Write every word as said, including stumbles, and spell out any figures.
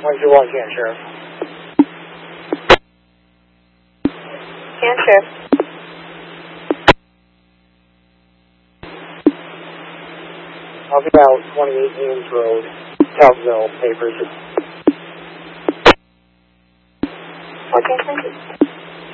one two one, Can Sheriff. Can Sheriff. I'll be about twenty-eight Ames Road, Southville, papers. Okay, thank you.